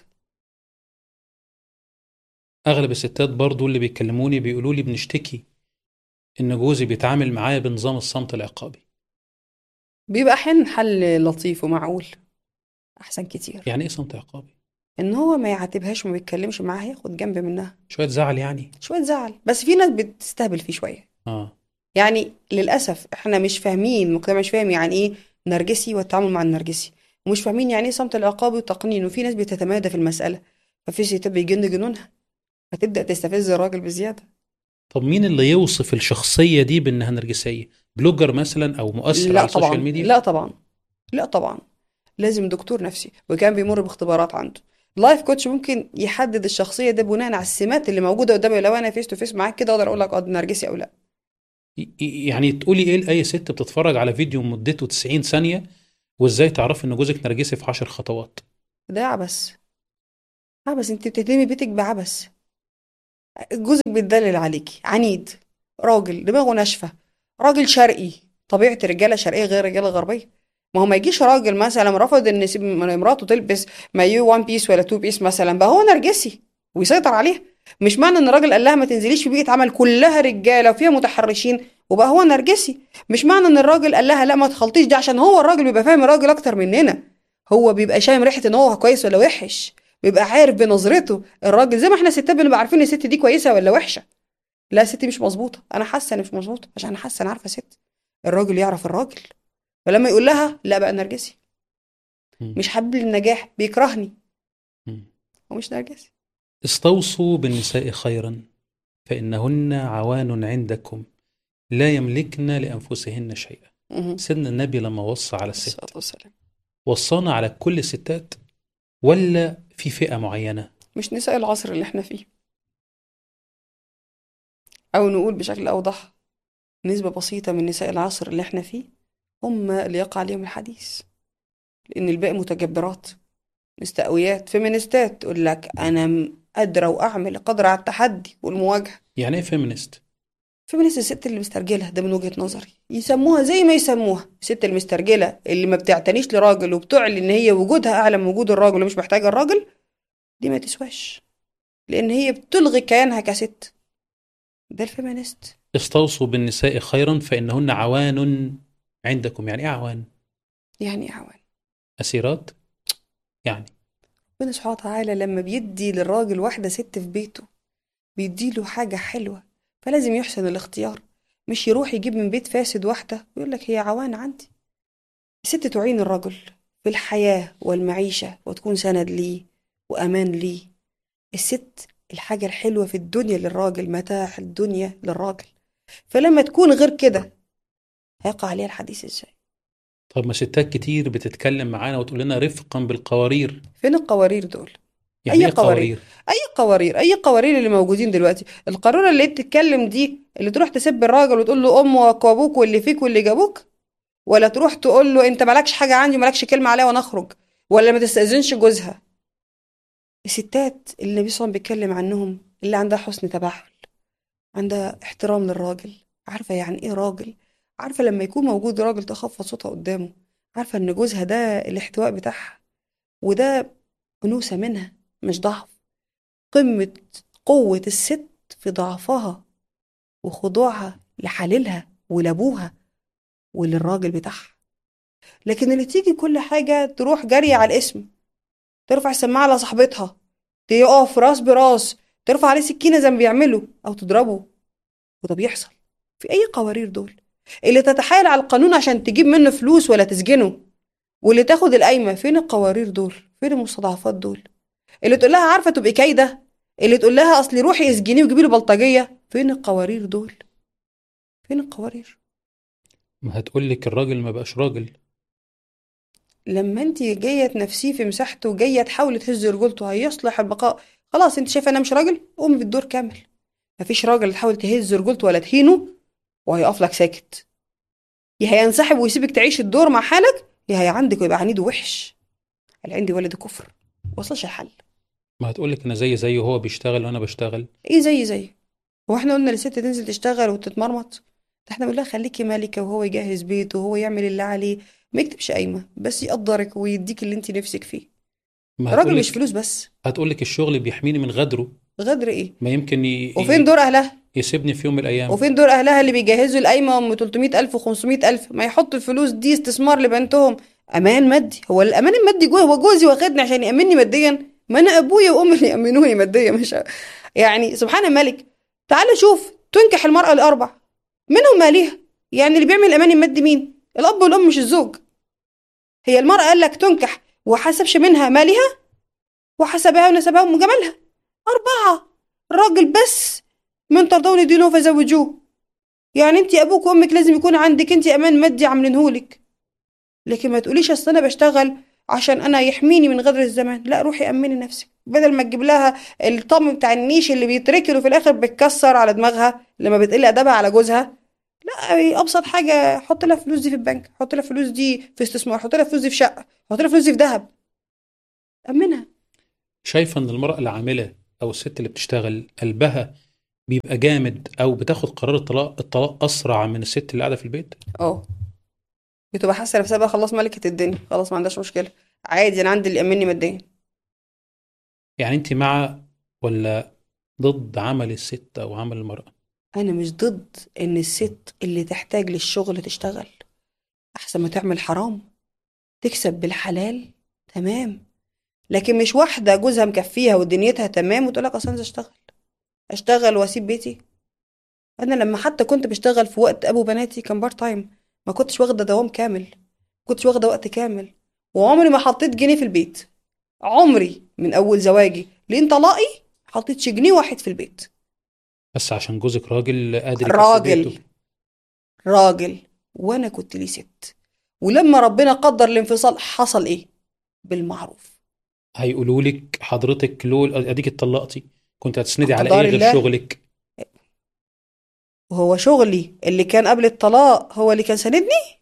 أغلب الستات برضو اللي بيكلموني بيقولوا لي بنشتكي إن جوزي بيتعامل معايا بنظام الصمت العقابي.
بيبقى احيانا حل لطيف ومعقول، احسن كتير.
يعني إيه صمت عقابي؟
ان هو ما يعاتبهاش وما يتكلمش معاها، ياخد جنب منها.
شوية زعل يعني؟
شويه زعل، بس في ناس بتستهبل فيه شويه.
آه.
يعني للاسف احنا مش فاهمين، المجتمع مش فاهم يعني ايه نرجسي والتعامل مع النرجسي، ومش فاهمين يعني ايه صمت العقابي وتقنين، وفي ناس بتتمادى في المساله. ففي ستات بيجن جنونها، فتبدا تستفز الراجل بزياده.
طب مين اللي يوصف الشخصية دي بأنها نرجسية؟ بلوجر مثلا أو مؤثر
لا
على السوشيال
طبعا،
ميديا؟
لا طبعا. لا طبعا. لازم دكتور نفسي وكان بيمر باختبارات عنده. لايف كوتش ممكن يحدد الشخصيه ده بناء على السمات اللي موجوده قدامي، لو انا فيس تو فيس معاك كده اقدر اقول لك اه ده نرجسي او لا.
ي- يعني تقولي ايه لأي ست بتتفرج على فيديو مدته تسعين ثانية وازاي تعرفي ان جوزك نرجسي في عشر خطوات؟
ده عبث. عبث، انت بتهدمي بيتك بعبث. جوزك بيتدلل عليكي، عنيد، راجل دماغه ناشفة، راجل شرقي. طبيعة الرجالة الشرقية غير الرجالة الغربية. ما هو ما يجيش راجل مثلا رفض ان يسيب- إن مراته تلبس مايو وان بيس ولا تو بيس مثلا بقى هو نرجسي ويسيطر عليها. مش معنى ان الراجل قال لها ما تنزليش في بيئة عمل كلها رجالة وفيها متحرشين وبقى هو نرجسي. مش معنى ان الراجل قال لها لا ما تخلطيش ده، عشان هو الراجل بيبقى فاهم الراجل اكتر مننا. هو بيبقى شايم ريحة ان هو كويس ولا وحش. بيبقى عارف بنظرته الراجل، زي ما احنا ستات بنبقى عارفين الست دي كويسة ولا وحشة. لا ستي مش مظبوطه، انا حاسه اني مش مظبوطه عشان انا حاسه انا عارفه ست. الراجل يعرف الراجل. فلما يقول لها لا بقى نرجسي.
مم.
مش حابب لي النجاح، بيكرهني.
مم.
هو مش نرجسي.
استوصوا بالنساء خيرا فإنهن عوان عندكم لا يملكن لأنفسهن شيئا.
مهم.
سيدنا النبي لما وصى على
الصلاه
الست
والسلام.
وصانا على كل الستات ولا في فئة معينة؟
مش نساء العصر اللي احنا فيه، او نقول بشكل اوضح نسبه بسيطه من نساء العصر اللي احنا فيه هم اللي يقع عليهم الحديث. لان الباقي متجبرات، مستقويات، فيمينيستات تقول لك انا م- قادره واعمل، قادره على التحدي والمواجهه.
يعني ايه فيمينيست؟
فيمينيست الست اللي مسترجلة، ده من وجهة نظري. يسموها زي ما يسموها، الست المسترجلة اللي ما بتعتنيش لراجل وبتعلن ان هي وجودها اعلى من وجود الراجل ومش محتاجة الراجل، دي ما تسواش. لان هي بتلغي كيانها كست. ده الفيمينيست.
استوصوا بالنساء خيرا فإنهن عوان عندكم. يعني ايه عوان؟
يعني ايه عوان؟
أسيرات يعني.
ربنا سبحانه وتعالى لما بيدي للراجل واحدة ست في بيته بيديله حاجة حلوة، فلازم يحسن الاختيار. مش يروح يجيب من بيت فاسد واحدة ويقول لك هي عوان عندي. الست تعين الرجل في الحياة والمعيشة وتكون سند ليه وأمان ليه. الست الحاجة الحلوة في الدنيا للراجل، متاع الدنيا للراجل. فلما تكون غير كده هيقع عليها الحديث ازاي؟
طب ما ستات كتير بتتكلم معانا وتقول لنا رفقا بالقوارير.
فين القوارير دول؟
يعني
اي
ايه
قوارير؟
قوارير؟
اي قوارير؟ اي قوارير اللي موجودين دلوقتي؟ القارورة اللي بتتكلم دي اللي تروح تسب الراجل وتقول له امك وابوك واللي فيك واللي جابوك، ولا تروح تقول له انت مالكش حاجة عندي ومالكش كلمة عليا وانا اخرج، ولا ما تستأذنش جوزها. الستات اللي النبي صلى الله عليه وسلم بيتكلم عنهم اللي عندها حسن تبعل، عندها احترام للراجل، عارفة يعني ايه راجل، عارفة لما يكون موجود راجل تخفض صوتها قدامه، عارفة ان جوزها ده الاحتواء بتاعها، وده أنوثة منها مش ضعف. قمة قوة الست في ضعفها وخضوعها لحليلها ولأبوها وللراجل بتاعها. لكن اللي تيجي كل حاجة تروح جري على الاسم، ترفع السماعة على صاحبتها، تقف راس براس، ترفع عليه سكينة زي ما بيعملوا أو تضربه. وده بيحصل في أي قوارير دول؟ اللي تتحايل على القانون عشان تجيب منه فلوس ولا تسجنه، واللي تاخد القايمة. فين القوارير دول؟ فين المستضعفات دول؟ اللي تقول لها عارفة تبقي كايدة، اللي تقول لها أصلي روحي اسجنيه وجيبي له بلطجية. فين القوارير دول؟ فين القوارير؟
ما هتقول لك الراجل ما بقاش راجل.
لما انت جاية تنافسيه في مساحته وجاية تحاولي تهزي رجولته هيصلح البقاء. خلاص انت شايفة انا مش راجل، قومي بالدور كامل. مفيش راجل تحاول تهز رجولته ولا تهينه وهيقف لك ساكت. يا هينسحب ويسيبك تعيش الدور مع حالك، يا هي عندك ويبقى عنيد ووحش. العندي ولد كفر. وصلش الحل.
ما هتقول لك انا زي زيه، هو بيشتغل وانا بشتغل.
ايه زي زي؟ هو احنا قلنا للست تنزل تشتغل وتتمرمط؟ ده احنا بنقول لها خليكي مالكة وهو يجهز بيته وهو يعمل اللي عليه، ما يكتبش قايمة بس يقدرك ويديك اللي انت نفسك فيه.
ما
الراجل
هتقول
مش
لك
فلوس بس.
هتقول لك الشغل بيحميني من غدره.
غدر ايه؟
ما يمكن ي...
وفين
ي...
دور اهلها؟
يسيبني في يوم من الايام.
وفين دور اهلها اللي بيجهزوا القايمة ام تلتمية الف و500 الف؟ ما يحطوا الفلوس دي استثمار لبنتهم. امان مادي. هو الامان المادي جوه، هو جوزي واخدني عشان يامنني ماديا؟ ما انا ابويا وامي اللي يامنوني ماديا. مش يعني سبحان الملك. تعال شوف تنكح المرأة الاربع منهم ماليها. يعني اللي بيعمل الامان المادي مين؟ الاب والام مش الزوج. هي المرأة قال لك تنكح وحسبش منها مالها وحسبها ونسبها وجمالها. أربعة. الراجل بس من ترضون دينه فزوجوه. يعني انت ابوك وامك لازم يكون عندك انت امان مادي عاملينهولك. لكن ما تقوليش اصل انا بشتغل عشان انا يحميني من غدر الزمان. لا، روحي امني نفسك بدل ما تجيب لها الطقم بتاع النيش اللي بيتركن وفي الاخر بتكسر على دماغها لما بتقل ادبها على جوزها. لا، ابسط حاجه، حط لها فلوس دي في البنك، حط لها فلوس دي في استثمار، حط لها فلوس دي في شقه، حط لها فلوس دي في ذهب، امنها.
شايفة ان المرأة العاملة او الست اللي بتشتغل قلبها بيبقى جامد او بتاخد قرار الطلاق الطلاق اسرع من الست اللي قاعدة في البيت؟
اه، بتبقى حاسه نفسها بقى خلاص ملكه الدنيا، خلاص ما عندهاش مشكله، عادي انا عندي اللي يامني ماديا.
يعني انت مع ولا ضد عمل الست او عمل المرأة؟
انا مش ضد ان الست اللي تحتاج للشغل تشتغل، احسن ما تعمل حرام، تكسب بالحلال، تمام. لكن مش واحده جوزها مكفيها ودنيتها تمام وتقول لك اصل انا عايزة اشتغل، اشتغل واسيب بيتي. انا لما حتى كنت بشتغل في وقت ابو بناتي كان بارت تايم، ما كنتش واخده دوام كامل، ما كنتش واخده وقت كامل، وعمري ما حطيت جنيه في البيت. عمري من اول زواجي لين طلاقي حطيتش جنيه واحد في البيت.
بس عشان جوزك راجل قادر يكفي
راجل،
بيته.
راجل، وانا كنت ليه ست. ولما ربنا قدر الانفصال حصل ايه؟ بالمعروف.
هيقولوا لك حضرتك لول اديك اتطلقتي كنت هتسندي على
اقدار
ايه غير
الله.
شغلك؟
وهو شغلي اللي كان قبل الطلاق هو اللي كان ساندني؟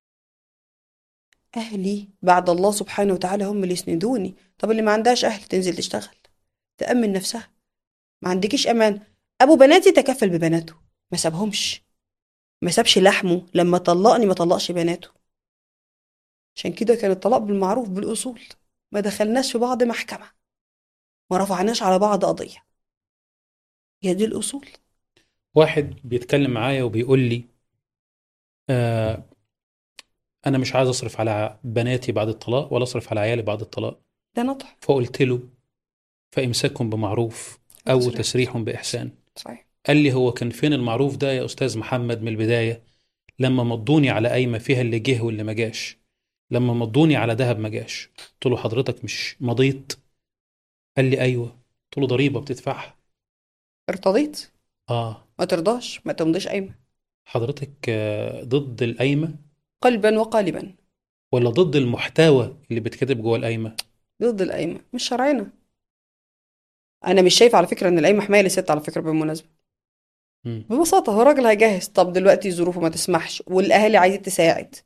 اهلي بعد الله سبحانه وتعالى هم اللي يسندوني. طب اللي ما عندهاش اهل تنزل تشتغل، تأمن نفسها. ما عندكيش امان. ابو بناتي تكفل ببناته، ما سابهمش، ما سابش لحمه، لما طلقني ما طلقش بناته. عشان كده كان الطلاق بالمعروف بالاصول، ما دخلناش في بعض محكمة، ما رفعناش على بعض قضية، هي دي الاصول.
واحد بيتكلم معايا وبيقول لي آه انا مش عايز اصرف على بناتي بعد الطلاق ولا اصرف على عيالي بعد الطلاق.
ده نطح.
فقلت له فامساكهم بمعروف
او
او
تسريح بإحسان.
تسريح باحسان.
صحيح.
قال لي هو كان فين المعروف ده يا استاذ محمد من البداية؟ لما مضوني على قايمة فيها اللي جه واللي ما جاش، لما مضوني على ذهب ما جاش. قلت له حضرتك مش مضيت؟ قال لي ايوه. قلت له ضريبة بتدفعها.
ارتضيت؟
اه.
ما ترضاش ما تمضيش قايمة.
حضرتك آه، ضد القايمة
قلبا وقالبا.
ولا ضد المحتوى اللي بيتكتب جوه القايمة؟
ضد القايمة، مش شرعنا. انا مش شايفه على فكره ان القايمه حمايه للست، على فكره بالمناسبه.
مم.
ببساطه هو راجل هيجهز، طب دلوقتي ظروفه ما تسمحش والاهالي عايزه تساعد،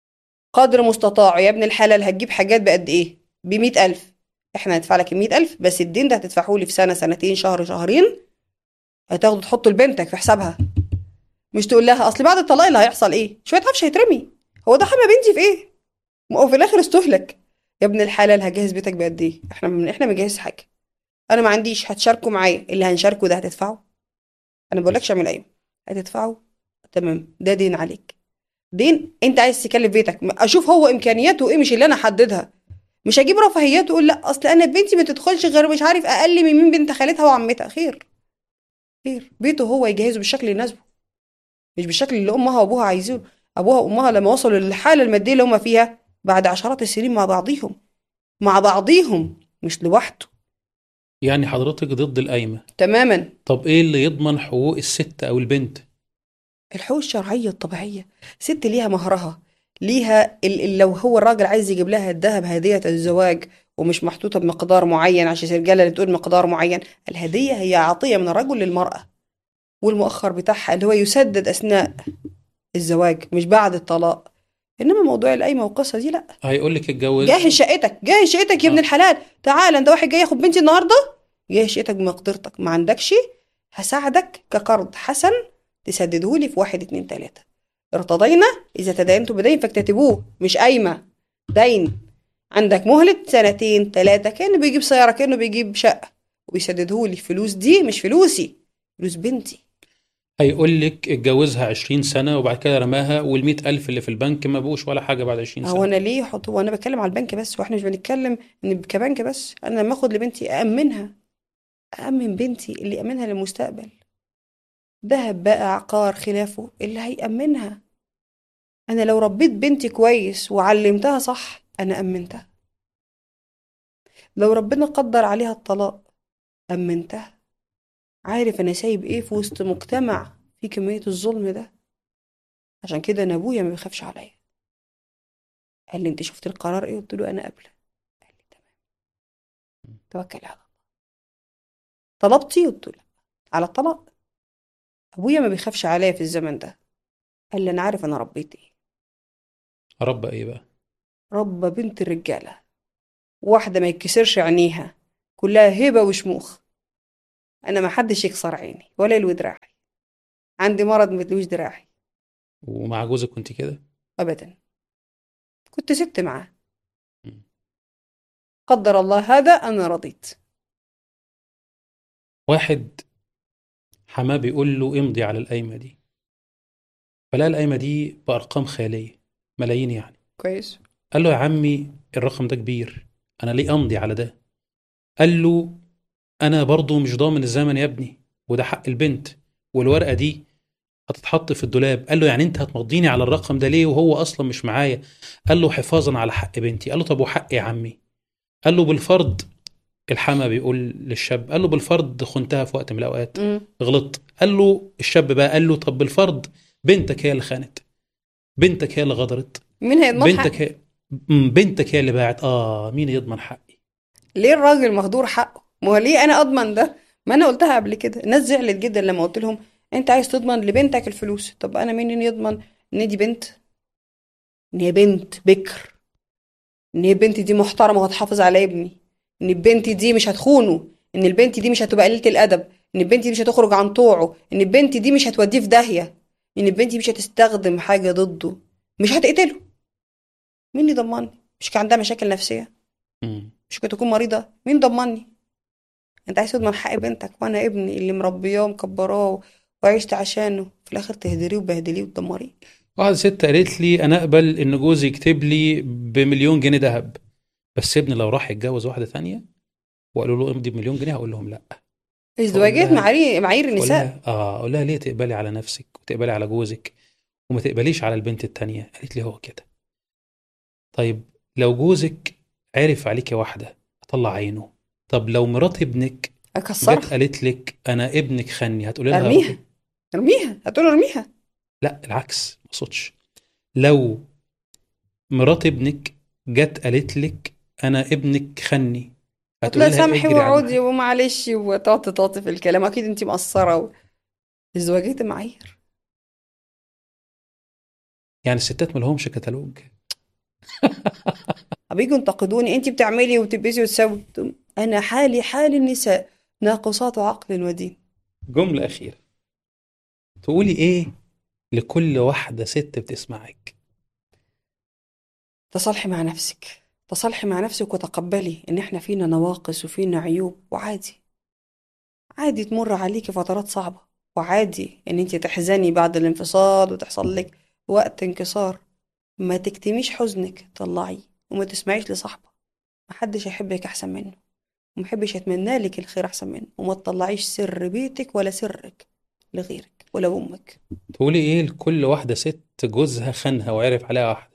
قدر مستطاعه يا ابن الحلال هتجيب حاجات بقد ايه؟ بمية ألف. احنا هندفع لك المية ألف، بس الدين ده هتدفعه لي في سنة سنتين شهر شهرين، هتاخده تحطه لبنتك في حسابها. مش تقول لها اصل بعد الطلاق اللي هيحصل ايه؟ شوية عفش هيترمي. هو ده حما بنتي في ايه؟ ما هو في الاخر استهلك. يا ابن الحلال هجهز بيتك بقد ايه؟ احنا من احنا بنجهز حاجة. انا ما عنديش، هتشاركوا معايا، اللي هنشاركه ده هتدفعه. انا بقولكش اعمل ايه، هتدفعه. تمام، ده دين عليك. دين انت عايز تكلف بيتك، اشوف هو امكانياته ايه، مش اللي انا احددها. مش هجيب رفاهيات وأقول لا اصل انا بنتي ما تدخلش غير مش عارف اقل من مين، بنت خالتها وعمتها. خير، خير، بيته هو يجهزه بالشكل اللي يناسبه، مش بالشكل اللي امها وابوها عايزينه. ابوها وامها لما وصلوا للحاله الماديه اللي هم فيها بعد عشرات السنين مع بعضيهم، مع بعضيهم، مش لوحده.
يعني حضرتك ضد القايمة؟
تماما.
طب ايه اللي يضمن حقوق الست او البنت؟
الحقوق الشرعيه الطبيعيه. ست ليها مهرها، ليها ال ال لو هو الراجل عايز يجيب لها الذهب هديه الزواج ومش محطوطه بمقدار معين، عشان الرجاله اللي تقول مقدار معين، الهديه هي عطيه من الرجل للمراه، والمؤخر بتاعها اللي هو يسدد اثناء الزواج مش بعد الطلاق. انما موضوع القايمه والقصه دي لا.
هيقول لك اتجوز.
جهز شقتك، جهز شقتك يا ابن
اه.
الحلال. تعال انت واحد جاي ياخد بنتي النهارده، جهز شقتك بمقدرتك، ما عندكش هساعدك كقرض حسن تسدده لي في واحد اتنين تلاته. ارتضينا اذا تداينتم بدين فاكتتبوه، مش قايمه، دين. عندك مهله سنتين تلاته، كانه بيجيب سياره، كانه بيجيب شقه، وبيسدده لي. فلوس دي مش فلوسي، فلوس بنتي.
هيقول لك اتجوزها عشرين سنة وبعد كده رماها والمئة ألف اللي في البنك ما بقوش ولا حاجة بعد عشرين
هو
سنة.
انا ليه احط، هو انا بتكلم على البنك بس، واحنا مش بنتكلم ان كبنك بس. انا لما اخد لبنتي اامنها، أأمن بنتي اللي يأمنها للمستقبل. ذهب بقى، عقار، خلافه، اللي هيأمنها. أنا لو ربيت بنتي كويس وعلمتها صح أنا أمنتها. لو ربنا قدر عليها الطلاق أمنتها. عارف أنا سايب إيه في وسط مجتمع في كمية الظلم ده؟ عشان كده أنا أبويا ما بيخافش عليا. قال لي أنت شفت القرار إيه؟ قلت له أنا قابلة. قال لي تمام، توكل على الله. طلبتي؟ قلت له لا، على الطلاق. أبويا ما بيخافش عليا في الزمن ده. قال لي انا عارف انا ربيت ايه.
رب ايه بقى؟
ربى بنت الرجاله، واحده ما يتكسرش عينيها، كلها هبه وشموخ. انا ما حدش يكسر عيني ولا يلوي دراعي، عندي مرض ما تلويش دراعي.
ومع جوزك كنت كده؟
ابدا، كنت ست معاه.
مم.
قدر الله هذا انا رضيت.
واحد حماه بيقول له امضي على القايمة دي، فلقى القايمة دي بأرقام خيالية، ملايين يعني.
كويس.
قال له يا عمي الرقم ده كبير، أنا ليه أمضي على ده؟ قال له أنا برضو مش ضامن الزمن يا ابني، وده حق البنت، والورقة دي هتتحط في الدولاب. قال له يعني أنت هتمضيني على الرقم ده ليه وهو أصلا مش معايا؟ قال له حفاظا على حق بنتي. قال له طب وحق يا عمي؟ قال له بالفرض، الحما بيقول للشاب، قال له بالفرض خنتها في وقت من الأوقات،
امم
غلطت. قال له الشاب بقى، قال له طب بالفرض بنتك هي اللي خانت، بنتك هي اللي غدرت،
مين هيضمن
بنتك
حقي؟
هي مم، بنتك هي اللي باعت. اه مين يضمن حقي؟
ليه الراجل مهدور حقه؟ ما هو ليه انا اضمن ده؟ ما انا قلتها قبل كده، الناس زعلت جدا لما قلت لهم انت عايز تضمن لبنتك الفلوس. طب انا مين اللي يضمن ان دي بنت، ان هي بنت بكر، ان هي البنت دي محترمه وهتحافظ على ابني، ان البنت دي مش هتخونه، ان البنت دي مش هتبقى قليله الادب، ان البنت دي مش هتخرج عن طوعه، ان البنت دي مش هتوديه في داهيه، ان البنت دي مش هتستخدم حاجه ضده، مش هتقتله. مين اللي ضمني؟ مش كان عندها مشاكل نفسيه؟
مم.
مش كنت تكون مريضه؟ مين ضمني؟ انت عايز تضمن حق بنتك وانا ابني اللي مربياه ومكبراه وعشت عشانه، في الاخر تهدريه وبهدليه وتدمريه؟
واحدة ست قالت لي أنا أقبل إن جوزي يكتب لي بمليون جنيه ذهب، بس ابني لو راح يتجوز واحدة تانية وقالوا له امضي بمليون جنيه هقول لهم لا. فأقول
ازدواجية
لها
معايير معايير
فأقول
النساء.
لها آه أقول لها ليه تقبلي على نفسك وتقبلي على جوزك وما تقبليش على البنت التانية؟ قالت لي هو كده. طيب لو جوزك عرف عليكي واحدة أطلع عينه، طب لو مرات ابنك جت
اكسرها،
قالت لك أنا ابنك خني هتقولي لها يا
ارميها،
راجل؟
ارميها، هتقول ارميها.
لا العكس، ما اقصدش. لو مرات ابنك جت قالت لك أنا ابنك خني هتقولي
هتلاقي
لها
سامحي
اجري على
وعودي
المحل؟
ومعلش وتقعد تطاطي في الكلام، اكيد انتي مقصرة و... ازدواجية معايير.
يعني الستات ملهمش كتالوج.
بيجوا ينتقدوني انتي بتعملي وبتلبسي وتسوي، انا حالي حال النساء، ناقصات عقل ودين.
جملة أخيرة تقولي إيه لكل واحدة ست بتسمعك؟
تصالحي مع نفسك، تصالحي مع نفسك وتقبلي ان احنا فينا نواقص وفينا عيوب، وعادي، عادي تمر عليكي فترات صعبة، وعادي ان انتي تحزني بعد الانفصال وتحصل لك وقت انكسار. ما تكتميش حزنك، طلعيه، وما تسمعيش لصاحبه، محدش هيحبك احسن منه، ومحبش يتمنى لك الخير احسن منه، وما تطلعيش سر بيتك ولا سرك لغيرك ولا امك.
تقولي إيه لكل واحدة ست جوزها خانها وعرف عليها واحدة؟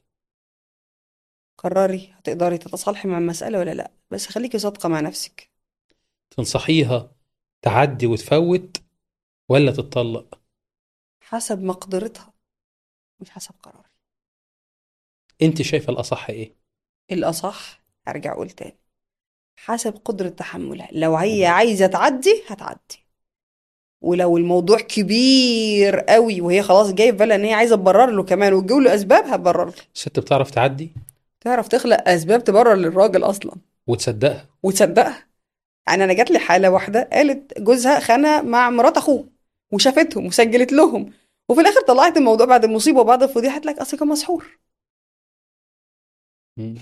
قرري هتقدري تتصالحي مع المسألة ولا لا، بس خليكي صادقة مع نفسك.
تنصحيها تعدي وتفوت ولا تتطلق؟
حسب مقدرتها، مش حسب قراري.
أنت شايفة الأصح إيه؟
الأصح، هرجع أقول تاني، حسب قدرة تحملها. لو هي عايزة تعدي هتعدي، ولو الموضوع كبير قوي وهي خلاص جايه في بالها ان هي عايزه تبرر له كمان وتجيب له اسباب، هتبرر له.
الست بتعرف تعدي
تعرف تخلق اسباب تبرر للراجل اصلا
وتصدقها.
وتصدقها. يعني انا جات لي حاله واحده قالت جوزها خانها مع مرات اخوه، وشافتهم وسجلت لهم، وفي الاخر طلعت الموضوع بعد المصيبه وبعد الفضيحه، قالت لك اصل كان مسحور.
مم.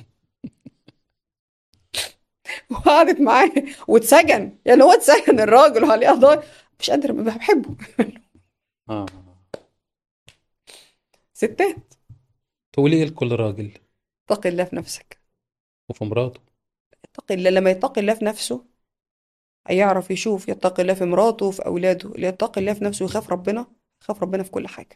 وقعدت معاه واتسجن، يعني هو اتسجن الراجل وعليه قضايا، مش قادر، ما بحبه.
آه.
ستات،
تقولي إيه لكل راجل
اتقي الله في نفسك.
وفي مراته؟
اتقي الله، لما يتقي الله في نفسه هيعرف يشوف، يتقي الله في مراته وفي أولاده. اللي يتقي الله في نفسه ويخاف ربنا، يخاف ربنا في كل حاجة.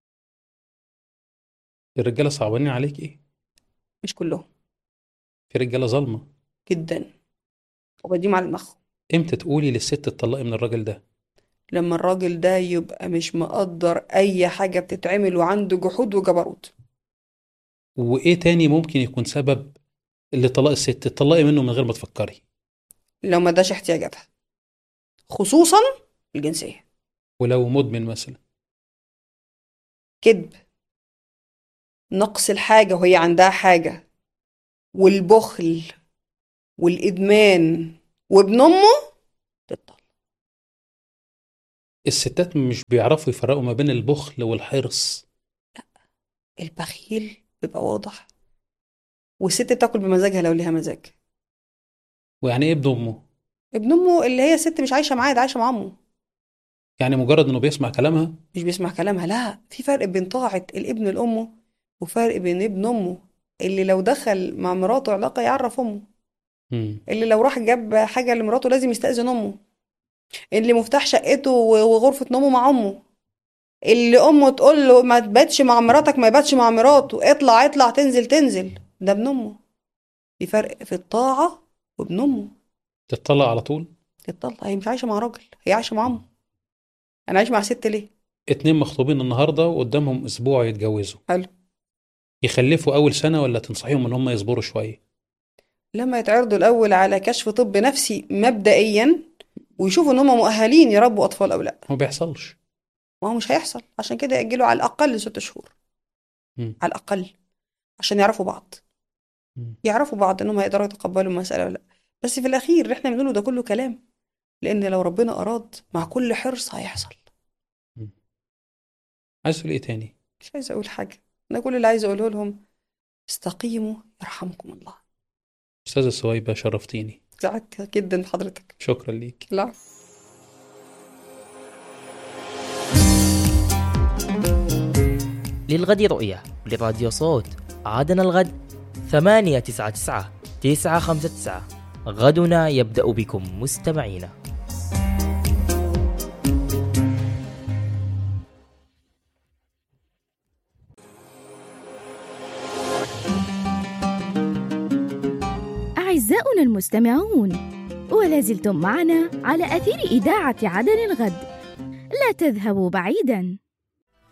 الرجالة صعبانين عليك إيه؟
مش كلهم،
في رجالة ظالمة.
جدا، وبديهم على دماغهم.
إمتى تقولي للست تطلقي من الراجل ده؟
لما الراجل ده يبقى مش مقدر أي حاجة بتتعمل وعنده جحود وجبروت.
وإيه تاني ممكن يكون سبب اللي طلاق الست تطلقي منه من غير ما تفكري؟
لو ما داش احتياجاتها، خصوصا الجنسية.
ولو مدمن مثلا؟
كذب، نقص الحاجة وهي عندها حاجة، والبخل والإدمان وابن أمه، تطلق.
الستات مش بيعرفوا يفرقوا ما بين البخل والحرص.
البخيل بيبقى واضح، والست بتاكل بمزاجها لو ليها مزاج.
ويعني ايه ابن امه؟
ابن أمه اللي هي ست مش عايشة معاه، ده عايشة مع أمه.
يعني مجرد انه بيسمع كلامها؟
مش بيسمع كلامها، لا، في فرق بين طاعة الابن لأمه وفرق بين ابن أمه اللي لو دخل مع مراته علاقة يعرف أمه،
مم.
اللي لو راح جاب حاجة لمراته لازم يستأذن أمه، اللي مفتاح شقته وغرفة نومه مع أمه، اللي أمه تقول له ما تباتش مع مراتك ما يباتش مع مراته، اطلع اطلع تنزل تنزل، ده ابن أمه. في فرق في الطاعة وابن أمه.
تتطلق على طول؟
تطلع، هي مش عايشة مع راجل، هي عايشة مع أمه. أنا عايش مع ست ليه؟
اتنين مخطوبين النهارده وقدامهم اسبوع يتجوزوا،
حلو.
يخلفوا اول سنه ولا تنصحيهم ان هم يصبروا شويه؟
لما يتعرضوا الأول على كشف طب نفسي مبدئيا ويشوفوا إن هم مؤهلين يربوا أطفال أو لأ.
ما بيحصلش.
ما هو مش هيحصل، عشان كده يأجلوا على الأقل ست شهور.
مم.
على الأقل عشان يعرفوا بعض،
مم.
يعرفوا بعض إنهم هيقدروا يتقبلوا المسألة ولا لأ. بس في الأخير اللي إحنا بنقوله ده كله كلام، لأن لو ربنا أراد مع كل حرص هيحصل.
مم. عايز تقول ايه تاني؟
مش عايزة أقول حاجة، أنا كل اللي عايزة أقوله لهم استقيموا يرحمكم الله.
استاذة سويبة شرفتيني.
سعدت جدا بحضرتك.
شكرا ليك.
لا.
للغد رؤية لراديو صوت. عادنا الغد ثمانية تسعة تسعة تسعة خمسة تسعة. غدنا يبدأ بكم مستمعينا.
أعزائنا المستمعون، ولا زلتم معنا على أثير إذاعة عدن الغد. لا تذهبوا بعيداً.